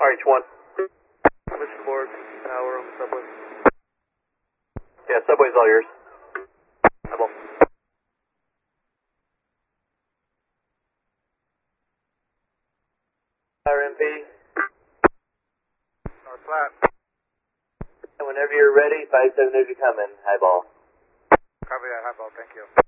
RH1. Mission board, power on the subway. Yeah, subway's all yours. Eyeball. RMP. North flat. And whenever you're ready, 57 if you come in, highball. Copy that, highball, thank you.